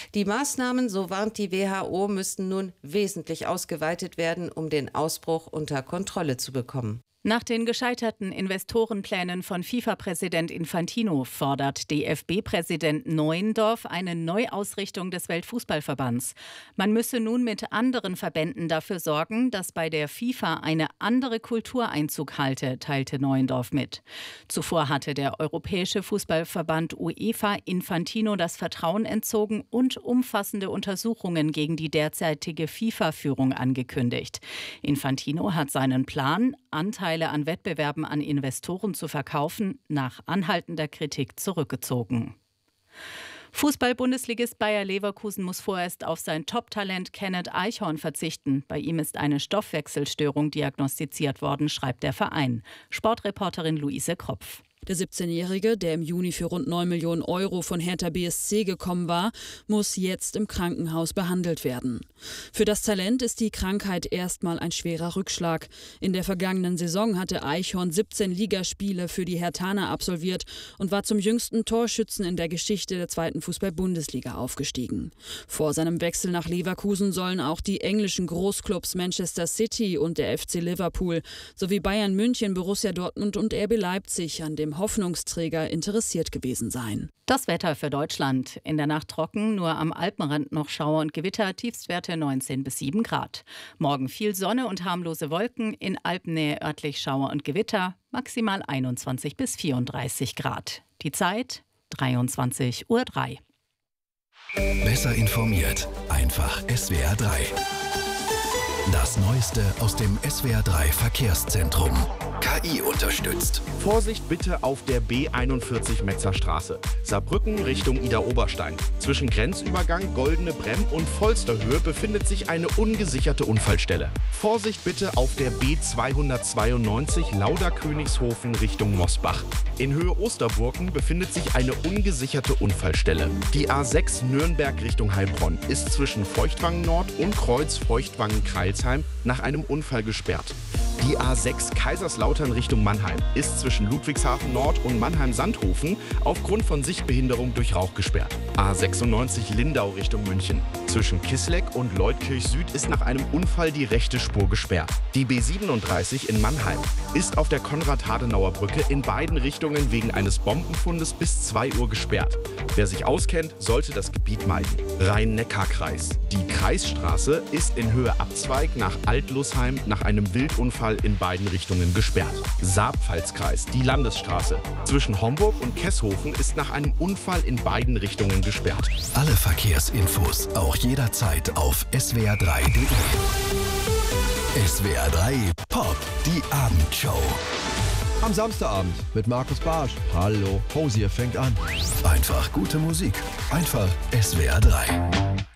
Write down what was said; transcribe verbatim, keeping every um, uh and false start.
Die Maßnahmen, so warnt die W H O, müssten nun wesentlich ausgeweitet werden, um den Ausbruch unter Kontrolle zu bekommen. Nach den gescheiterten Investorenplänen von FIFA-Präsident Infantino fordert D F B-Präsident Neuendorf eine Neuausrichtung des Weltfußballverbands. Man müsse nun mit anderen Verbänden dafür sorgen, dass bei der FIFA eine andere Kultur Einzug halte, teilte Neuendorf mit. Zuvor hatte der Europäische Fußballverband UEFA Infantino das Vertrauen entzogen und umfassende Untersuchungen gegen die derzeitige FIFA-Führung angekündigt. Infantino hat seinen Plan, Anteile an Wettbewerben an Investoren zu verkaufen, nach anhaltender Kritik zurückgezogen. Fußball-Bundesligist Bayer Leverkusen muss vorerst auf sein Top-Talent Kenneth Eichhorn verzichten. Bei ihm ist eine Stoffwechselstörung diagnostiziert worden, schreibt der Verein. Sportreporterin Luise Kropf. Der siebzehnjährige, der im Juni für rund neun Millionen Euro von Hertha B S C gekommen war, muss jetzt im Krankenhaus behandelt werden. Für das Talent ist die Krankheit erstmal ein schwerer Rückschlag. In der vergangenen Saison hatte Eichhorn siebzehn Ligaspiele für die Herthaner absolviert und war zum jüngsten Torschützen in der Geschichte der zweiten Fußball-Bundesliga aufgestiegen. Vor seinem Wechsel nach Leverkusen sollen auch die englischen Großclubs Manchester City und der F C Liverpool sowie Bayern München, Borussia Dortmund und R B Leipzig an dem Hoffnungsträger interessiert gewesen sein. Das Wetter für Deutschland. In der Nacht trocken, nur am Alpenrand noch Schauer und Gewitter, Tiefstwerte neunzehn bis sieben Grad. Morgen viel Sonne und harmlose Wolken, in Alpennähe örtlich Schauer und Gewitter, maximal einundzwanzig bis vierunddreißig Grad. Die Zeit dreiundzwanzig Uhr drei. Besser informiert, einfach S W R drei. Das Neueste aus dem S W R drei Verkehrszentrum. K I unterstützt. Vorsicht bitte auf der B einundvierzig Metzerstraße. Saarbrücken Richtung Ida-Oberstein. Zwischen Grenzübergang Goldene Bremm und Volsterhöhe befindet sich eine ungesicherte Unfallstelle. Vorsicht bitte auf der B zweihundertzweiundneunzig Lauderkönigshofen Richtung Mosbach. In Höhe Osterburken befindet sich eine ungesicherte Unfallstelle. Die A sechs Nürnberg Richtung Heilbronn ist zwischen Feuchtwangen Nord und Kreuz Feuchtwangen-Kreilsheim nach einem Unfall gesperrt. Die A sechs Kaiserslautern Richtung Mannheim ist zwischen Ludwigshafen Nord und Mannheim-Sandhofen aufgrund von Sichtbehinderung durch Rauch gesperrt. A sechsundneunzig Lindau Richtung München. Zwischen Kissleck und Leutkirch Süd ist nach einem Unfall die rechte Spur gesperrt. Die B siebenunddreißig in Mannheim ist auf der Konrad-Adenauer-Brücke in beiden Richtungen wegen eines Bombenfundes bis zwei Uhr gesperrt. Wer sich auskennt, sollte das Gebiet meiden. Rhein-Neckar-Kreis. Die Kreisstraße ist in Höhe Abzweig nach Alt-Lußheim nach einem Wildunfall in beiden Richtungen gesperrt. Saar-Pfalz-Kreis. Die Landesstraße. Zwischen Homburg und Kesshofen ist nach einem Unfall in beiden Richtungen gesperrt. Alle Verkehrsinfos auch jederzeit auf S W R drei punkt de. S W R drei Pop, die Abendshow. Am Samstagabend mit Markus Barsch. Hallo, Hosier fängt an. Einfach gute Musik. Einfach S W R drei.